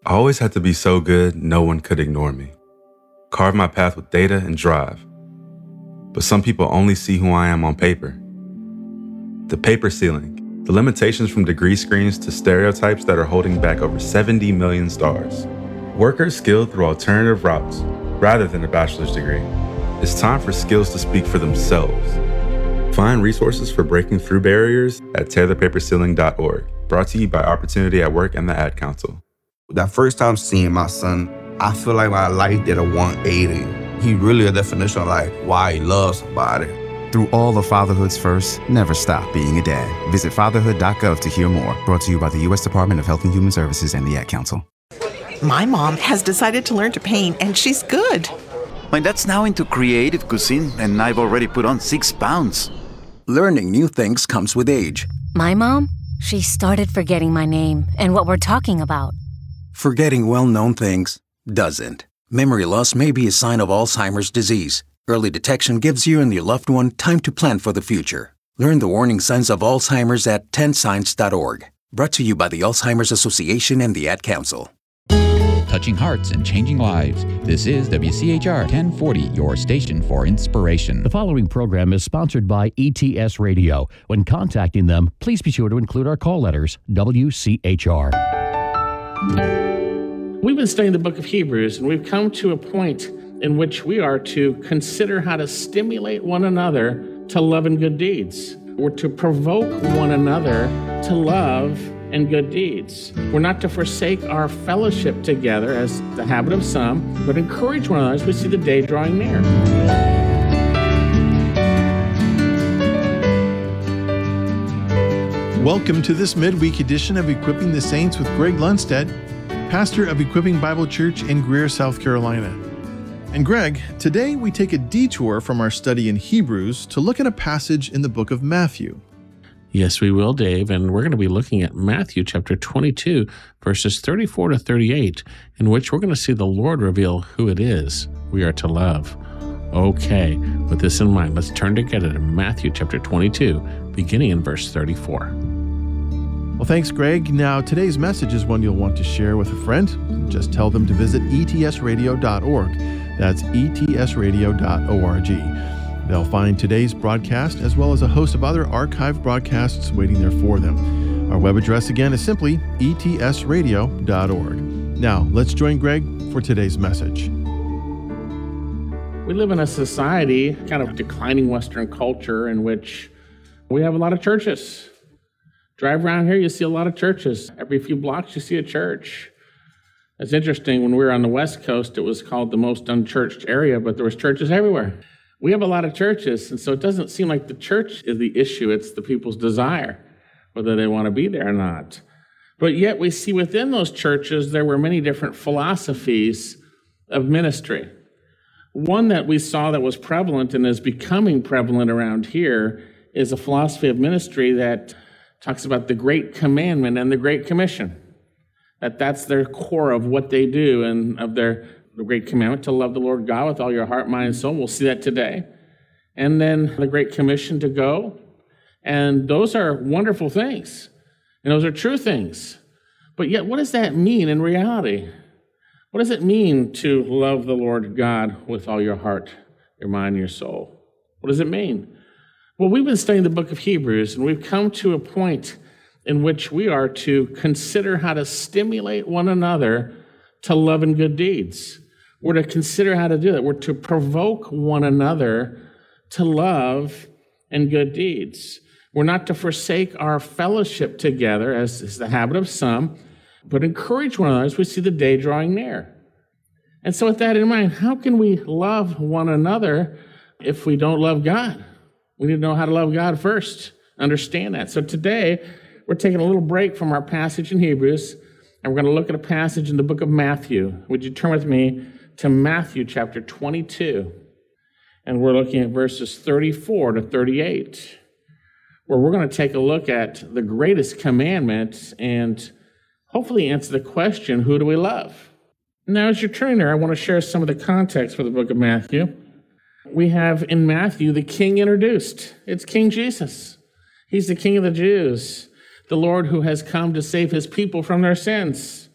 I always had to be so good no one could ignore me. Carve my path with data and drive. But some people only see who I am on paper. The paper ceiling, the limitations from degree screens to stereotypes that are holding back over 70 million stars. Workers skilled through alternative routes rather than a bachelor's degree. It's time for skills to speak for themselves. Find resources for breaking through barriers at tearthepaperceiling.org. Brought to you by Opportunity at Work and the Ad Council. That first time seeing my son, I feel like my life did a 180. He really a definition of like why he loves somebody. Through all of fatherhood's firsts, never stop being a dad. Visit fatherhood.gov to hear more. Brought to you by the U.S. Department of Health and Human Services and the Ad Council. My mom has decided to learn to paint, and she's good. My dad's now into creative cuisine, and I've already put on 6 pounds. Learning new things comes with age. My mom, she started forgetting my name and what we're talking about. Forgetting well-known things doesn't. Memory loss may be a sign of Alzheimer's disease. Early detection gives you and your loved one time to plan for the future. Learn the warning signs of Alzheimer's at 10signs.org. Brought to you by the Alzheimer's Association and the Ad Council. Touching hearts and changing lives. This is WCHR 1040, your station for inspiration. The following program is sponsored by ETS Radio. When contacting them, please be sure to include our call letters, WCHR. We've been studying the book of Hebrews, and we've come to a point in which we are to consider how to stimulate one another to love and good deeds. We're to provoke one another to love and good deeds. We're not to forsake our fellowship together as the habit of some, but encourage one another as we see the day drawing near. Welcome to this midweek edition of Equipping the Saints with Greg Lundstedt, pastor of Equipping Bible Church in Greer, South Carolina. And Greg, today we take a detour from our study in Hebrews to look at a passage in the book of Matthew. Yes, we will, Dave, and we're going to be looking at Matthew chapter 22, verses 34 to 38, in which we're going to see the Lord reveal who it is we are to love. Okay, with this in mind, let's turn together to Matthew chapter 22, beginning in verse 34. Well, thanks, Greg. Now, today's message is one you'll want to share with a friend. Just tell them to visit etsradio.org. That's etsradio.org. They'll find today's broadcast as well as a host of other archived broadcasts waiting there for them. Our web address again is simply etsradio.org. Now, let's join Greg for today's message. We live in a society, kind of declining Western culture, in which we have a lot of churches. Drive around here, you see a lot of churches. Every few blocks, you see a church. It's interesting, when we were on the West Coast, it was called the most unchurched area, but there was churches everywhere. We have a lot of churches, and so it doesn't seem like the church is the issue. It's the people's desire, whether they want to be there or not. But yet we see within those churches, there were many different philosophies of ministry. One that we saw that was prevalent and is becoming prevalent around here is a philosophy of ministry that talks about the Great Commandment and the Great Commission. That's their core of what they do and of the Great Commandment, to love the Lord God with all your heart, mind, and soul. We'll see that today. And then the Great Commission to go. And those are wonderful things. And those are true things. But yet, what does that mean in reality? What does it mean to love the Lord God with all your heart, your mind, and your soul? What does it mean? Well, we've been studying the book of Hebrews, and we've come to a point in which we are to consider how to stimulate one another to love and good deeds. We're to consider how to do that. We're to provoke one another to love and good deeds. We're not to forsake our fellowship together, as is the habit of some, but encourage one another as we see the day drawing near. And so with that in mind, how can we love one another if we don't love God? We need to know how to love God first, understand that. So today, we're taking a little break from our passage in Hebrews, and we're going to look at a passage in the book of Matthew. Would you turn with me to Matthew chapter 22? And we're looking at verses 34 to 38, where we're going to take a look at the greatest commandment and hopefully answer the question, who do we love? Now, as you're turning there, I want to share some of the context for the book of Matthew. We have in Matthew the King introduced. It's King Jesus. He's the King of the Jews, the Lord who has come to save his people from their sins.